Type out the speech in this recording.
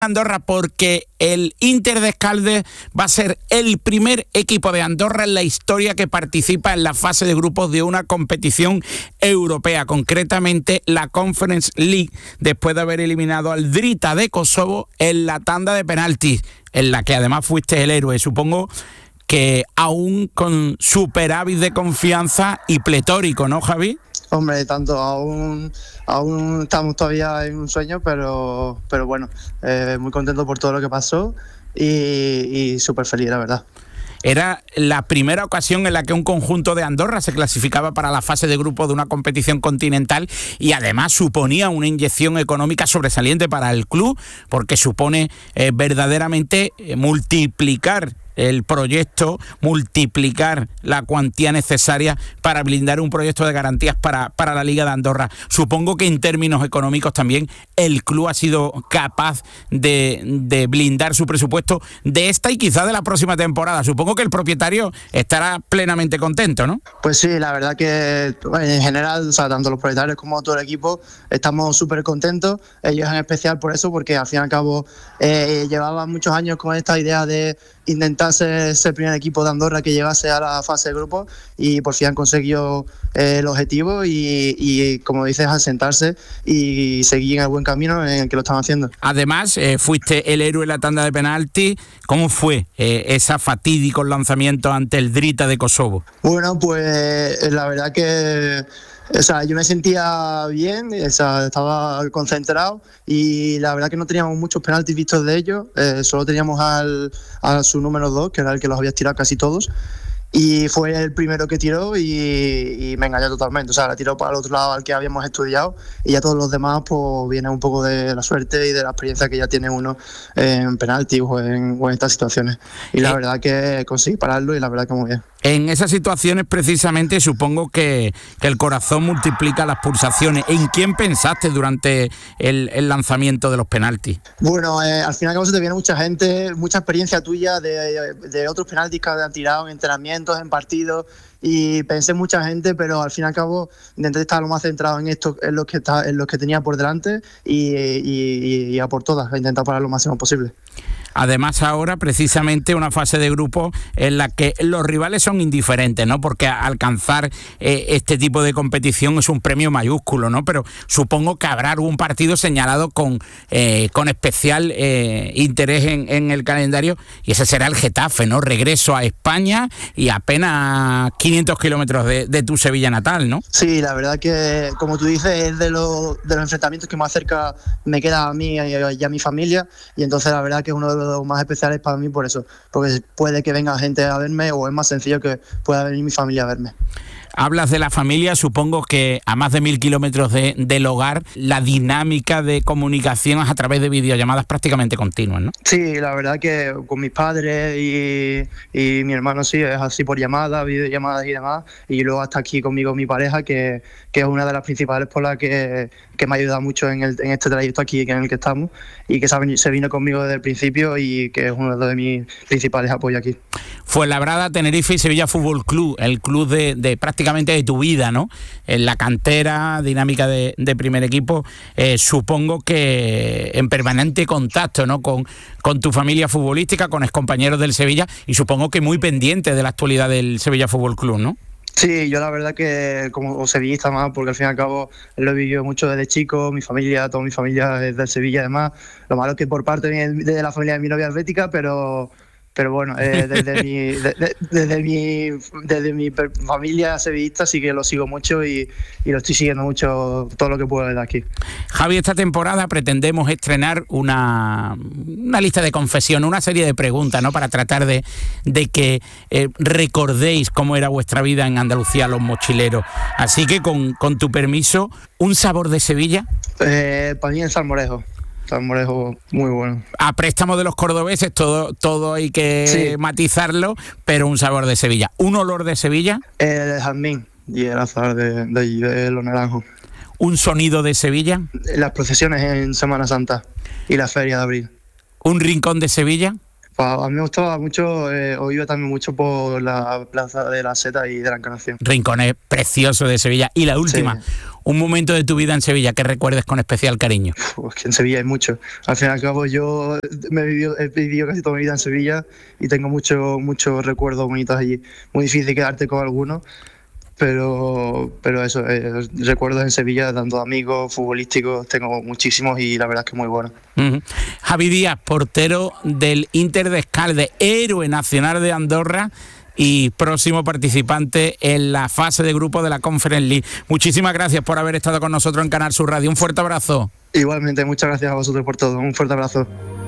Andorra, porque el Inter de Escaldes va a ser el primer equipo de Andorra en la historia que participa en la fase de grupos de una competición europea, concretamente la Conference League, después de haber eliminado al Drita de Kosovo en la tanda de penaltis, en la que además fuiste el héroe. Supongo que aún con superávit de confianza y pletórico, ¿no, Javi? Hombre, tanto aún estamos todavía en un sueño, pero bueno, muy contento por todo lo que pasó y súper feliz, la verdad. Era la primera ocasión en la que un conjunto de Andorra se clasificaba para la fase de grupo de una competición continental y además suponía una inyección económica sobresaliente para el club, porque supone verdaderamente multiplicar el proyecto, multiplicar la cuantía necesaria para blindar un proyecto de garantías para la Liga de Andorra. Supongo que en términos económicos también el club ha sido capaz de blindar su presupuesto de esta y quizá de la próxima temporada. Supongo que el propietario estará plenamente contento, ¿no? Pues sí, la verdad que en general, o sea, tanto los propietarios como todo el equipo estamos súper contentos, ellos en especial por eso, porque al fin y al cabo llevaban muchos años con esta idea de intentar ser el primer equipo de Andorra que llegase a la fase de grupo y por fin han conseguido el objetivo y como dices, asentarse y seguir en el buen camino en el que lo están haciendo. Además, fuiste el héroe en la tanda de penalti. ¿Cómo fue ese fatídico lanzamiento ante el Drita de Kosovo? Bueno, pues la verdad que yo me sentía bien, estaba concentrado y la verdad que no teníamos muchos penaltis vistos de ellos, solo teníamos a su número 2, que era el que los había tirado casi todos, y fue el primero que tiró y me engañó totalmente, la tiró para el otro lado al que habíamos estudiado y ya todos los demás pues viene un poco de la suerte y de la experiencia que ya tiene uno en penaltis o en estas situaciones, y la verdad que conseguí pararlo y la verdad que muy bien. En esas situaciones precisamente supongo que el corazón multiplica las pulsaciones. ¿En quién pensaste durante el lanzamiento de los penaltis? Bueno, al final se te viene mucha gente, mucha experiencia tuya de otros penaltis que han tirado en entrenamientos, en partidos, y pensé en mucha gente, pero al fin y al cabo intenté estar lo más centrado en esto, en los que tenía por delante y a por todas, intentar parar lo máximo posible. Además ahora precisamente una fase de grupo en la que los rivales son indiferentes, ¿no? Porque alcanzar este tipo de competición es un premio mayúsculo, ¿no? Pero supongo que habrá algún partido señalado con especial interés en el calendario, y ese será el Getafe, ¿no? Regreso a España y apenas 500 kilómetros de tu Sevilla natal, ¿no? Sí, la verdad que, como tú dices, es de los enfrentamientos que más cerca me queda a mí y a mi familia, y entonces la verdad que es uno de los más especiales para mí por eso, porque puede que venga gente a verme o es más sencillo que pueda venir mi familia a verme. Hablas de la familia, supongo que a más de 1000 kilómetros del hogar, la dinámica de comunicación es a través de videollamadas prácticamente continuas, ¿no? Sí, la verdad que con mis padres y mi hermano sí, es así por llamadas, videollamadas y demás, y luego hasta aquí conmigo mi pareja, que es una de las principales por las que me ha ayudado mucho en este trayecto aquí en el que estamos, y que se vino conmigo desde el principio y que es uno de mis principales apoyos aquí. Fuenlabrada, Tenerife y Sevilla Fútbol Club, el club de prácticamente de tu vida, ¿no? En la cantera, dinámica de primer equipo, supongo que en permanente contacto, ¿no? Con tu familia futbolística, con excompañeros del Sevilla, y supongo que muy pendiente de la actualidad del Sevilla Fútbol Club, ¿no? Sí, yo la verdad que como sevillista más, porque al fin y al cabo lo he vivido mucho desde chico, toda mi familia es del Sevilla además. Lo malo es que por parte de la familia de mi novia es bética, pero bueno, desde mi familia sevillista sí que lo sigo mucho y lo estoy siguiendo mucho todo lo que puedo desde aquí. Javi, esta temporada pretendemos estrenar una lista de confesiones, una serie de preguntas, ¿no? Para tratar de que recordéis cómo era vuestra vida en Andalucía, los mochileros. Así que con tu permiso, ¿un sabor de Sevilla? Para mí el salmorejo. Salmorejo muy bueno. A préstamo de los cordobeses, todo hay que matizarlo, pero un sabor de Sevilla. ¿Un olor de Sevilla? El jazmín y el azahar de allí, de los naranjos. ¿Un sonido de Sevilla? Las procesiones en Semana Santa y la feria de abril. ¿Un rincón de Sevilla? A mí me gustaba mucho, o iba también mucho por la Plaza de la Seta y de la Encarnación. Rincones preciosos de Sevilla. Y la última, sí, un momento de tu vida en Sevilla que recuerdes con especial cariño. Pues que en Sevilla hay mucho. Al fin y al cabo yo he vivido casi toda mi vida en Sevilla y tengo muchos recuerdos bonitos allí. Muy difícil quedarte con algunos, pero eso, recuerdos en Sevilla, tanto amigos, futbolísticos, tengo muchísimos y la verdad es que muy bueno. Javi Díaz, portero del Inter de Escalde, héroe nacional de Andorra y próximo participante en la fase de grupo de la Conference League. Muchísimas gracias por haber estado con nosotros en Canal Sur Radio. Un fuerte abrazo. Igualmente, muchas gracias a vosotros por todo. Un fuerte abrazo.